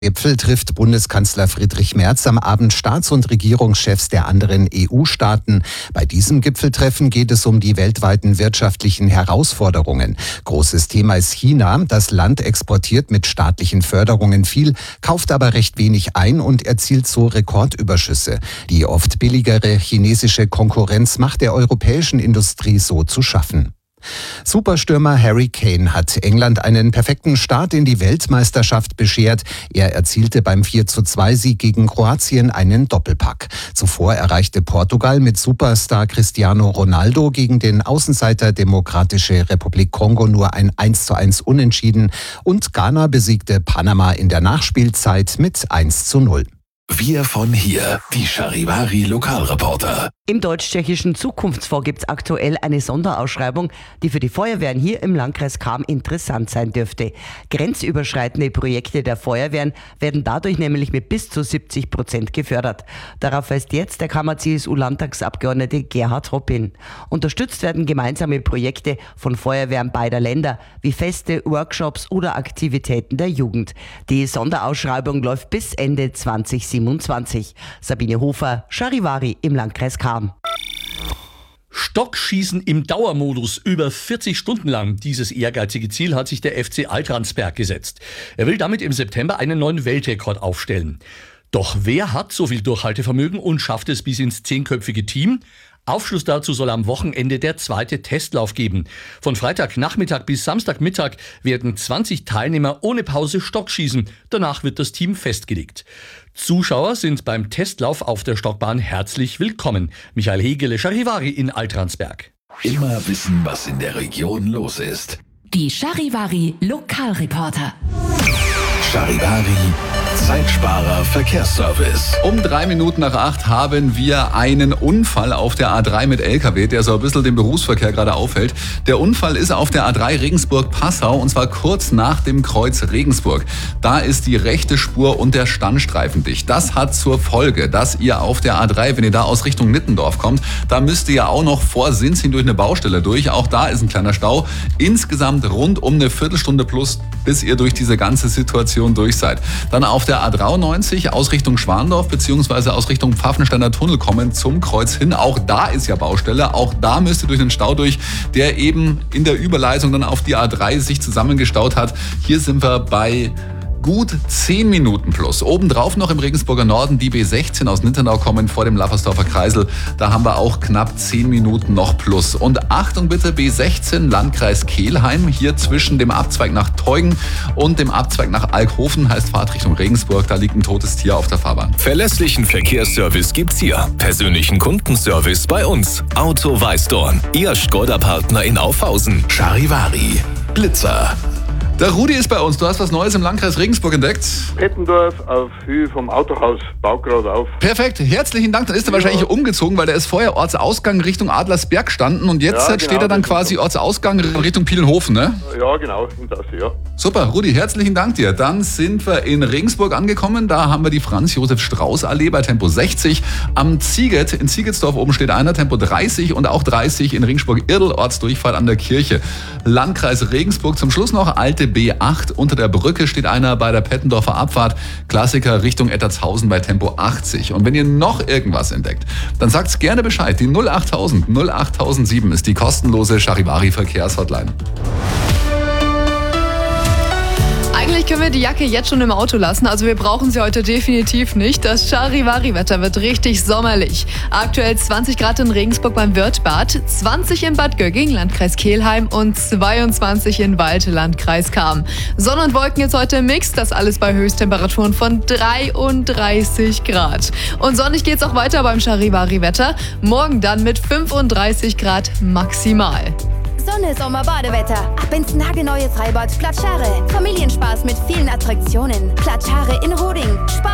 Gipfel trifft Bundeskanzler Friedrich Merz am Abend Staats- und Regierungschefs der anderen EU-Staaten. Bei diesem Gipfeltreffen geht es um die weltweiten wirtschaftlichen Herausforderungen. Großes Thema ist China. Das Land exportiert mit staatlichen Förderungen viel, kauft aber recht wenig ein und erzielt so Rekordüberschüsse. Die oft billigere chinesische Konkurrenz macht der europäischen Industrie so zu schaffen. Superstürmer Harry Kane hat England einen perfekten Start in die Weltmeisterschaft beschert. Er erzielte beim 4:2-Sieg gegen Kroatien einen Doppelpack. Zuvor erreichte Portugal mit Superstar Cristiano Ronaldo gegen den Außenseiter Demokratische Republik Kongo nur ein 1:1 Unentschieden und Ghana besiegte Panama in der Nachspielzeit mit 1:0. Wir von hier, die Charivari Lokalreporter. Im Deutsch-Tschechischen Zukunftsfonds gibt es aktuell eine Sonderausschreibung, die für die Feuerwehren hier im Landkreis Cham interessant sein dürfte. Grenzüberschreitende Projekte der Feuerwehren werden dadurch nämlich mit bis zu 70% gefördert. Darauf weist jetzt der Kammer-CSU-Landtagsabgeordnete Gerhard Hopp hin. Unterstützt werden gemeinsame Projekte von Feuerwehren beider Länder, wie Feste, Workshops oder Aktivitäten der Jugend. Die Sonderausschreibung läuft bis Ende 2027. Sabine Hofer, Charivari im Landkreis Cham. Stockschießen im Dauermodus über 40 Stunden lang. Dieses ehrgeizige Ziel hat sich der FC Altransberg gesetzt. Er will damit im September einen neuen Weltrekord aufstellen. Doch wer hat so viel Durchhaltevermögen und schafft es bis ins 10-köpfige Team? Aufschluss dazu soll am Wochenende der zweite Testlauf geben. Von Freitagnachmittag bis Samstagmittag werden 20 Teilnehmer ohne Pause Stockschießen. Danach wird das Team festgelegt. Zuschauer sind beim Testlauf auf der Stockbahn herzlich willkommen. Michael Hegele, Charivari in Altransberg. Immer wissen, was in der Region los ist. Die Charivari Lokalreporter. Charivari Zeitsparer Verkehrsservice. Um 8:03 haben wir einen Unfall auf der A3 mit LKW, der so ein bisschen den Berufsverkehr gerade aufhält. Der Unfall ist auf der A3 Regensburg-Passau und zwar kurz nach dem Kreuz Regensburg. Da ist die rechte Spur und der Standstreifen dicht. Das hat zur Folge, dass ihr auf der A3, wenn ihr da aus Richtung Nittendorf kommt, da müsst ihr ja auch noch vor Sinzing durch eine Baustelle durch. Auch da ist ein kleiner Stau. Insgesamt rund um eine Viertelstunde plus, bis ihr durch diese ganze Situation durch seid. Dann auf der A93 aus Richtung Schwandorf bzw. aus Richtung Pfaffensteiner Tunnel kommen zum Kreuz hin. Auch da ist ja Baustelle. Auch da müsst ihr durch den Stau durch, der eben in der Überleitung dann auf die A3 sich zusammengestaut hat. Hier sind wir bei gut 10 Minuten plus. Obendrauf noch im Regensburger Norden die B16 aus Ninternau kommen vor dem Lappersdorfer Kreisel. Da haben wir auch knapp 10 Minuten noch plus. Und Achtung bitte, B16 Landkreis Kelheim. Hier zwischen dem Abzweig nach Teugen und dem Abzweig nach Alkhofen heißt Fahrtrichtung Regensburg. Da liegt ein totes Tier auf der Fahrbahn. Verlässlichen Verkehrsservice gibt's hier. Persönlichen Kundenservice bei uns. Auto Weißdorn. Ihr Skoda-Partner in Aufhausen. Charivari Blitzer. Der Rudi ist bei uns. Du hast was Neues im Landkreis Regensburg entdeckt. Pettendorf auf Höhe vom Autohaus, baut gerade auf. Perfekt, herzlichen Dank. Dann ist er wahrscheinlich umgezogen, weil der ist vorher Ortsausgang Richtung Adlersberg gestanden und jetzt steht er dann quasi Ortsausgang Richtung Pielenhofen, ne? Ja, genau, in das, ja. Super, Rudi, herzlichen Dank dir. Dann sind wir in Regensburg angekommen. Da haben wir die Franz-Josef-Strauß-Allee bei Tempo 60. Am Zieget, in Ziegetsdorf oben steht einer, Tempo 30 und auch 30 in Regensburg-Irdl, Ortsdurchfahrt an der Kirche. Landkreis Regensburg zum Schluss noch alte B8. Unter der Brücke steht einer bei der Pettendorfer Abfahrt. Klassiker Richtung Ettertshausen bei Tempo 80. Und wenn ihr noch irgendwas entdeckt, dann sagt's gerne Bescheid. Die 08000 08007 ist die kostenlose Charivari Verkehrshotline. Eigentlich können wir die Jacke jetzt schon im Auto lassen, also wir brauchen sie heute definitiv nicht. Das Charivari-Wetter wird richtig sommerlich. Aktuell 20 Grad in Regensburg beim Wirtbad, 20 in Bad Gögging, Landkreis Kelheim und 22 in Wald, Landkreis Cham. Sonne und Wolken jetzt heute im Mix, das alles bei Höchsttemperaturen von 33 Grad. Und sonnig geht's auch weiter beim Charivari-Wetter, morgen dann mit 35 Grad maximal. Sonne, Sommer, Badewetter. Ab ins nagelneue Freibad Platschare. Familienspaß mit vielen Attraktionen. Platschare in Roding.